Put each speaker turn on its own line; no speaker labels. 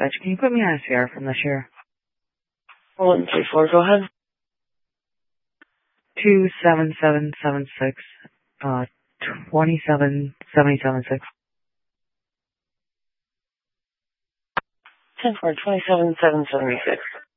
dispatch. Can you put me on SCR from this year?
134, go ahead.
27776, 27776.
10-4, 27776.